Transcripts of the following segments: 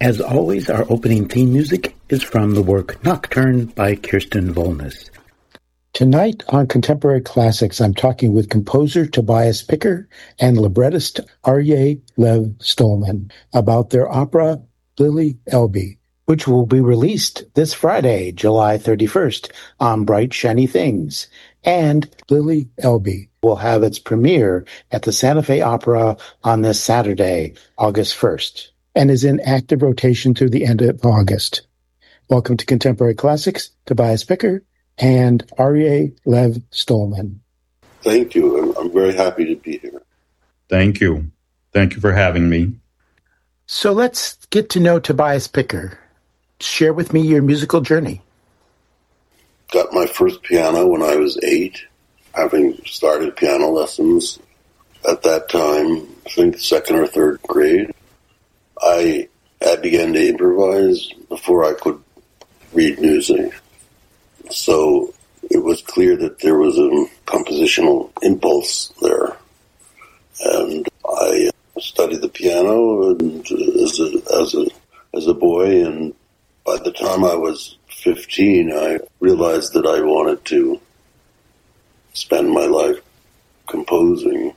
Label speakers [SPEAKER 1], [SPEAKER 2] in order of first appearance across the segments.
[SPEAKER 1] As always, our opening theme music is from the work Nocturne by Kirsten Volness. Tonight on Contemporary Classics, I'm talking with composer Tobias Picker and librettist Aryeh Lev Stolman about their opera Lily Elbe, which will be released this Friday, July 31st, on Bright Shiny Things. And Lily Elbe will have its premiere at the Santa Fe Opera on this Saturday, August 1st, and is in active rotation through the end of August. Welcome to Contemporary Classics, Tobias Picker and Aryeh Lev Stolman.
[SPEAKER 2] Thank you. I'm very happy to be here.
[SPEAKER 3] Thank you. Thank you for having me.
[SPEAKER 1] So let's get to know Tobias Picker. Share with me your musical journey.
[SPEAKER 2] Got my first piano when I was 8, having started piano lessons at that time, I think 2nd or 3rd grade. I began to improvise before I could read music. So it was clear that there was a compositional impulse there. And I studied the piano and as a boy, and by the time I was 15, I realized that I wanted to spend my life composing.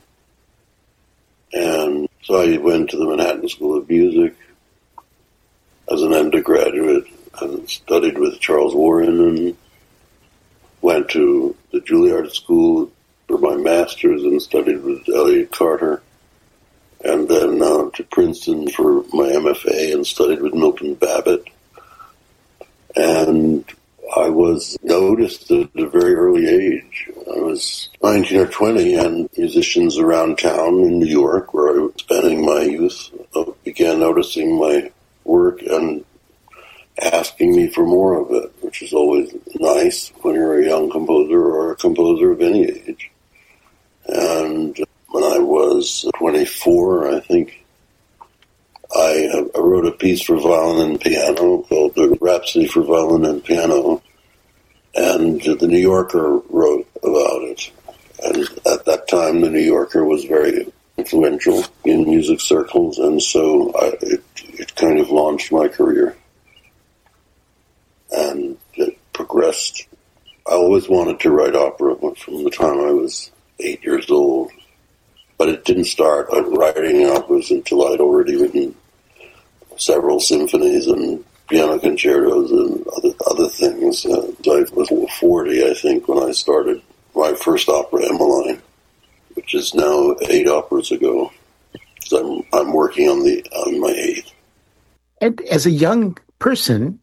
[SPEAKER 2] And so I went to the Manhattan School of Music as an undergraduate and studied with Charles Warren, and went to the Juilliard School for my master's and studied with Elliott Carter, and then to Princeton for my MFA and studied with Milton Babbitt. And I was noticed at a very early age. I was 19 or 20, and musicians around town in New York, where I was spending my youth, began noticing my work and asking me for more of it, which is always nice when you're a young composer or a composer of any age. And when I was 24, I think, I wrote a piece for violin and piano called The Rhapsody for Violin and Piano, and the New Yorker wrote about it. And at that time, the New Yorker was very influential in music circles, and so it kind of launched my career. And it progressed. I always wanted to write opera from the time I was 8 years old, but it didn't start writing operas until I'd already written several symphonies and piano concertos and other things. I was 40, I think, when I started my first opera, Emmeline, which is now 8 operas ago. So I'm working on my 8th.
[SPEAKER 1] And as a young person,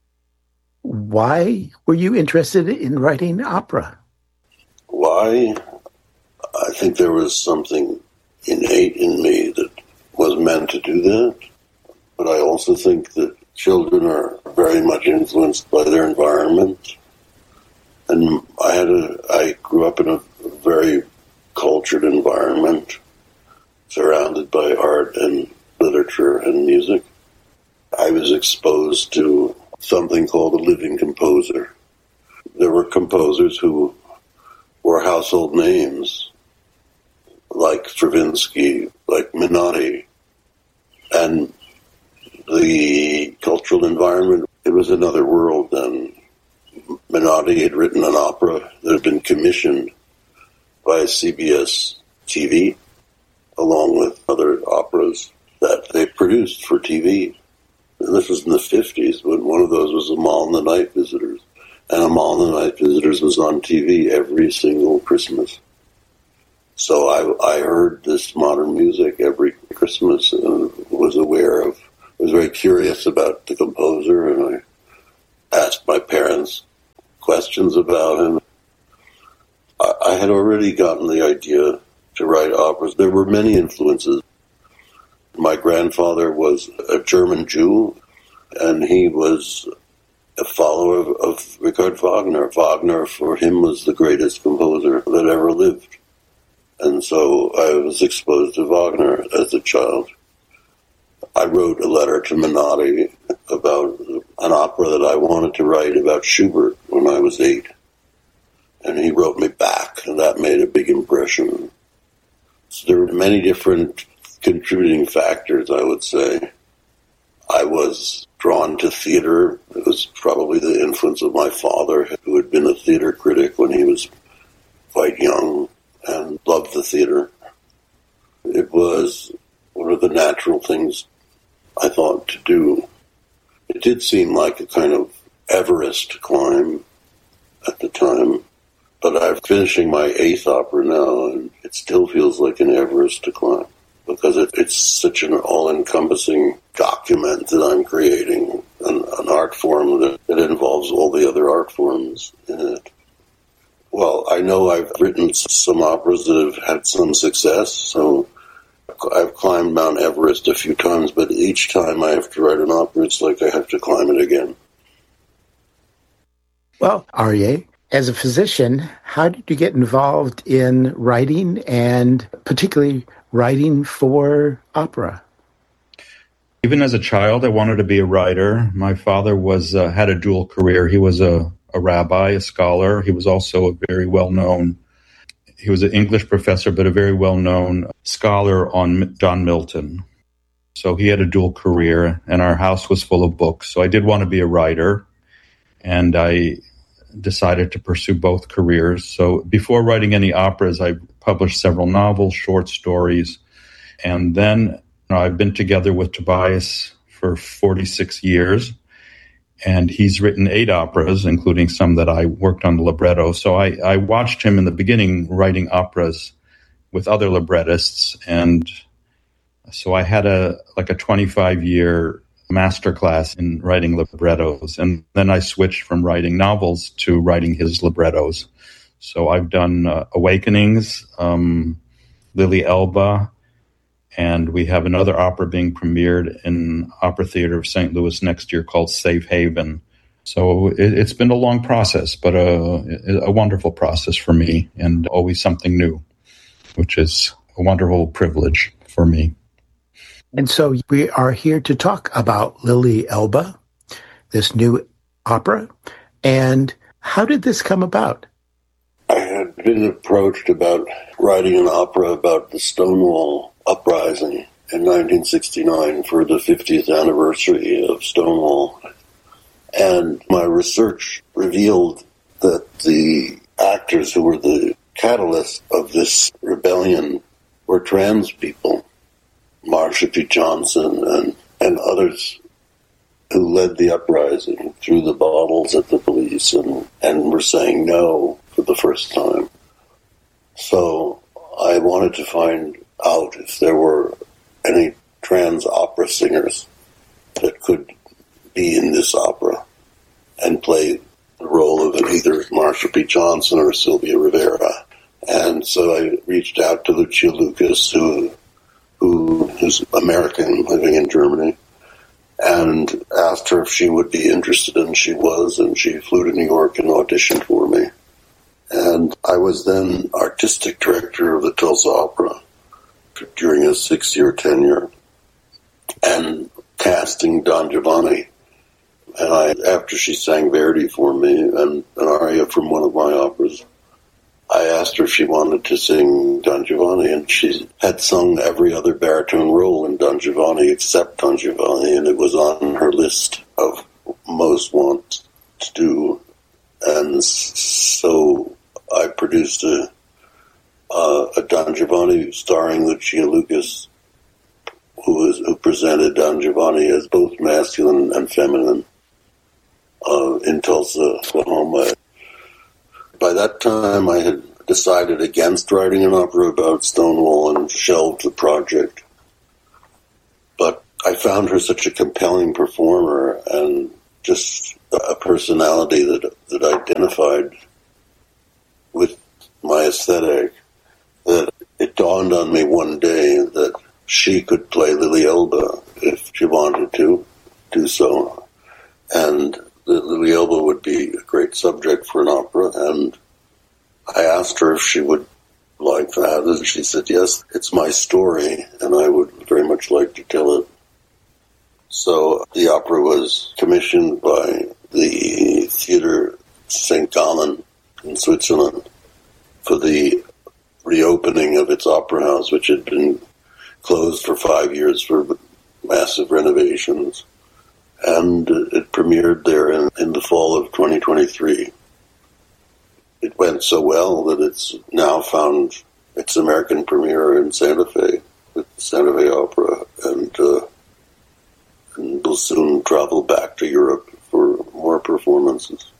[SPEAKER 1] why were you interested in writing opera?
[SPEAKER 2] Why? I think there was something innate in me that was meant to do that. But I also think that children are very much influenced by their environment. And I grew up in a very cultured environment, surrounded by art and literature and music. I was exposed to something called a living composer. There were composers who were household names, like Stravinsky, like Menotti, and the cultural environment, it was another world then. Menotti had written an opera that had been commissioned by CBS TV, along with other operas that they produced for TV. And this was in the 50s, when one of those was Amal and the Night Visitors. And Amal and the Night Visitors was on TV every single Christmas. So I heard this modern music every Christmas and was very curious about the composer, and I asked my parents questions about him. I had already gotten the idea to write operas. There were many influences. My grandfather was a German Jew, and he was a follower of Richard Wagner. Wagner, for him, was the greatest composer that ever lived. And so I was exposed to Wagner as a child. I wrote a letter to Menotti about an opera that I wanted to write about Schubert when I was 8. And he wrote me back, and that made a big impression. So there were many different contributing factors, I would say. I was drawn to theater. It was probably the influence of my father, who had been a theater critic when he was quite young and loved the theater. It was one of the natural things I thought to do. It did seem like a kind of Everest climb at the time, but I'm finishing my 8th opera now, and it still feels like an Everest to climb, because it's such an all-encompassing document that I'm creating, an art form that involves all the other art forms in it. Well, I know I've written some operas that have had some success, so I've climbed Mount Everest a few times, but each time I have to write an opera, it's like I have to climb it again.
[SPEAKER 1] Well, Aryeh, as a physician, how did you get involved in writing, and particularly writing for opera?
[SPEAKER 3] Even as a child, I wanted to be a writer. My father had a dual career. He was a rabbi, a scholar. He was also a very well-known, he was an English professor, but a very well-known scholar on John Milton. So he had a dual career, and our house was full of books. So I did want to be a writer, and I decided to pursue both careers. So before writing any operas, I published several novels, short stories, and then I've been together with Tobias for 46 years, and he's written 8 operas, including some that I worked on the libretto. So I watched him in the beginning writing operas with other librettists, and so I had a 25-year masterclass in writing librettos, and then I switched from writing novels to writing his librettos. So I've done Awakenings, Lily Elba, and we have another opera being premiered in Opera Theater of St. Louis next year called Safe Haven. So it's been a long process, but a wonderful process for me, and always something new, which is a wonderful privilege for me.
[SPEAKER 1] And so we are here to talk about Lily Elba, this new opera. And how did this come about?
[SPEAKER 2] I had been approached about writing an opera about the Stonewall Uprising in 1969 for the 50th anniversary of Stonewall. And my research revealed that the actors who were the catalyst of this rebellion were trans people, Marsha P. Johnson and others who led the uprising, threw the bottles at the police and were saying no for the first time. So I wanted to find out if there were any trans opera singers that could be in this opera and play the role of either Marsha P. Johnson or Sylvia Rivera. And so I reached out to Lucia Lucas, who's American, living in Germany, and asked her if she would be interested, and she was, and she flew to New York and auditioned for me. And I was then artistic director of the Tulsa Opera during a 6-year tenure, and casting Don Giovanni. And after she sang Verdi for me and an aria from one of my operas, I asked her if she wanted to sing Don Giovanni, and she had sung every other baritone role in Don Giovanni except Don Giovanni, and it was on her list of most want to do. And so I produced a Don Giovanni starring Lucia Lucas, who presented Don Giovanni as both masculine and feminine in Tulsa, Oklahoma. By that time, I had decided against writing an opera about Stonewall and shelved the project. But I found her such a compelling performer and just a personality that identified with my aesthetic, that it dawned on me one day that she could play Lily Elba if she wanted to do so. And Lily Elba would be a great subject for an opera, and I asked her if she would like that, and she said, yes, it's my story, and I would very much like to tell it. So the opera was commissioned by the Theater St. Gallen in Switzerland for the reopening of its opera house, which had been closed for 5 years for massive renovations. and it premiered there in the fall of 2023. It went so well that it's now found its American premiere in Santa Fe, with Santa Fe Opera, and will soon travel back to Europe for more performances.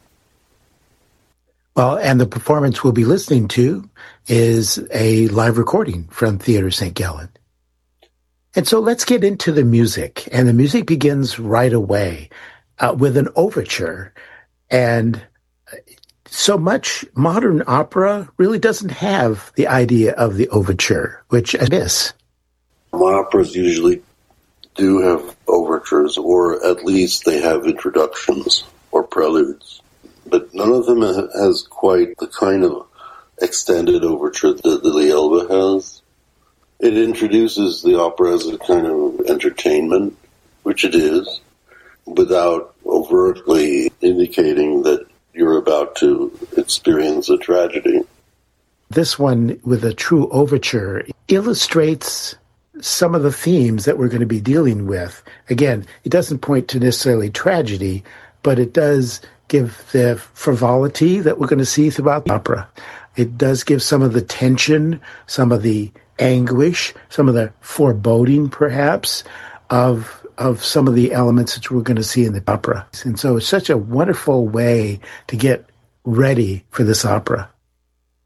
[SPEAKER 1] Well, and the performance we'll be listening to is a live recording from Theatre St. Gallen. And so let's get into the music. And the music begins right away with an overture. And so much modern opera really doesn't have the idea of the overture, which I miss.
[SPEAKER 2] Operas usually do have overtures, or at least they have introductions or preludes. But none of them has quite the kind of extended overture that the Elba has. It introduces the opera as a kind of entertainment, which it is, without overtly indicating that you're about to experience a tragedy.
[SPEAKER 1] This one, with a true overture, illustrates some of the themes that we're going to be dealing with. Again, it doesn't point to necessarily tragedy, but it does give the frivolity that we're going to see throughout the opera. It does give some of the tension, some of the anguish, some of the foreboding, perhaps, of some of the elements that we're going to see in the opera. And so it's such a wonderful way to get ready for this opera.